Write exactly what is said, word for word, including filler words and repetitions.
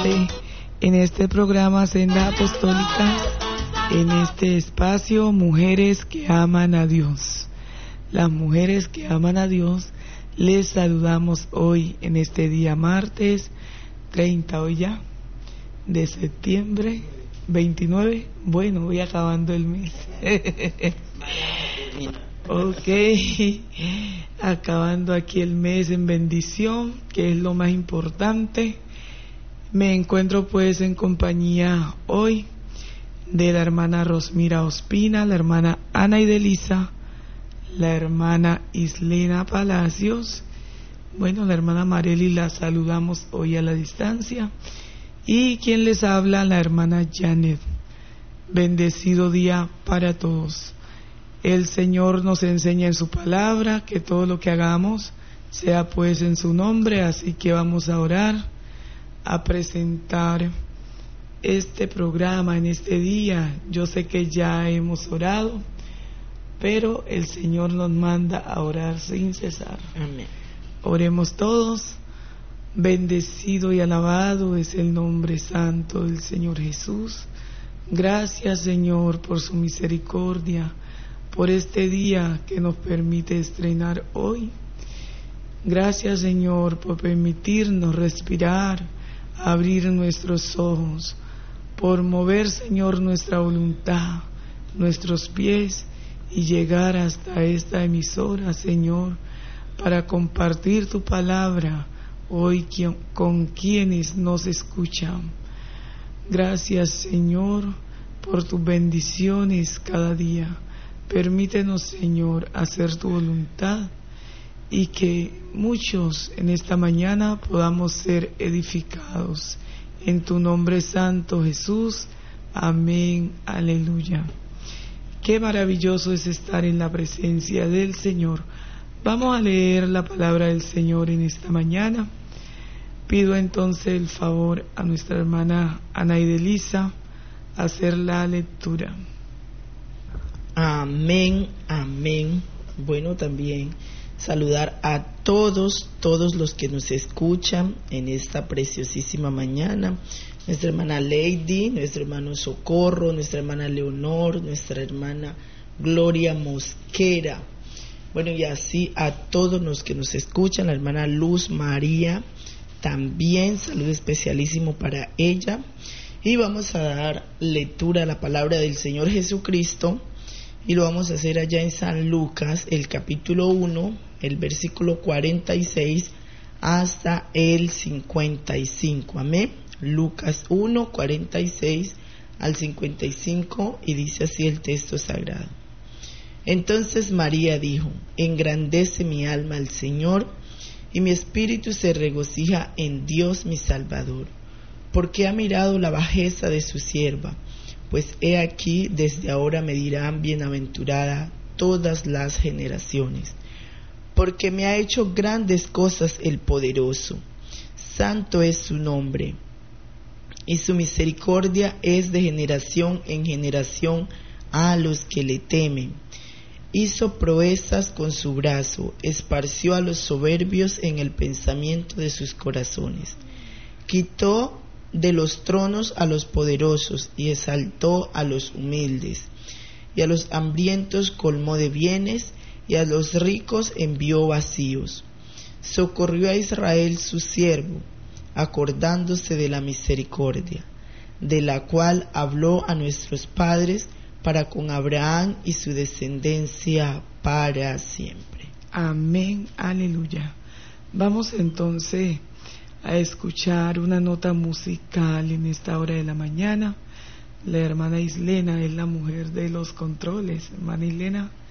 nuevamente en este programa Senda Apostólica, en este espacio Mujeres que aman a Dios. Las mujeres que aman a Dios, les saludamos hoy en este día martes treinta hoy ya de septiembre veintinueve. Bueno, voy acabando el mes. Ok, acabando aquí el mes en bendición, que es lo más importante. Me encuentro pues en compañía hoy de la hermana Rosmira Ospina, la hermana Ana Idelisa, la hermana Islena Palacios. Bueno, la hermana Marely la saludamos hoy a la distancia. Y quien les habla, la hermana Janet. Bendecido día para todos. El Señor nos enseña en su palabra que todo lo que hagamos sea pues en su nombre, así que vamos a orar, a presentar este programa en este día. Yo sé que ya hemos orado, pero el Señor nos manda a orar sin cesar. Amén. Oremos todos. Bendecido y alabado es el nombre santo del Señor Jesús. Gracias, Señor, por su misericordia, por este día que nos permite estrenar hoy. Gracias, Señor, por permitirnos respirar, abrir nuestros ojos, por mover, Señor, nuestra voluntad, nuestros pies y llegar hasta esta emisora, Señor, para compartir tu palabra hoy con quienes nos escuchan. Gracias, Señor, por tus bendiciones cada día. Permítenos, Señor, hacer tu voluntad y que muchos en esta mañana podamos ser edificados. En tu nombre santo, Jesús. Amén. Aleluya. Qué maravilloso es estar en la presencia del Señor. Vamos a leer la palabra del Señor en esta mañana. Pido entonces el favor a nuestra hermana Ana Idelisa hacer la lectura. Amén, amén. Bueno, también saludar a todos, todos los que nos escuchan en esta preciosísima mañana. Nuestra hermana Lady, nuestro hermano Socorro, nuestra hermana Leonor, nuestra hermana Gloria Mosquera. Bueno, y así a todos los que nos escuchan, la hermana Luz María, también saludo especialísimo para ella. Y vamos a dar lectura a la palabra del Señor Jesucristo. Y lo vamos a hacer allá en San Lucas, el capítulo uno, el versículo cuarenta y seis hasta el cincuenta y cinco. Amén. Lucas uno, cuarenta y seis al cincuenta y cinco, y dice así el texto sagrado. Entonces María dijo: engrandece mi alma al Señor, y mi espíritu se regocija en Dios mi Salvador, porque ha mirado la bajeza de su sierva. Pues he aquí, desde ahora me dirán bienaventurada todas las generaciones, porque me ha hecho grandes cosas el poderoso. Santo es su nombre, y su misericordia es de generación en generación a los que le temen. Hizo proezas con su brazo, esparció a los soberbios en el pensamiento de sus corazones. Quitó de los tronos a los poderosos y exaltó a los humildes, y a los hambrientos colmó de bienes, y a los ricos envió vacíos. Socorrió a Israel su siervo, acordándose de la misericordia, de la cual habló a nuestros padres, para con Abraham y su descendencia para siempre. Amén, aleluya. Vamos entonces a escuchar una nota musical en esta hora de la mañana. La hermana Islena es la mujer de los controles. Hermana Islena,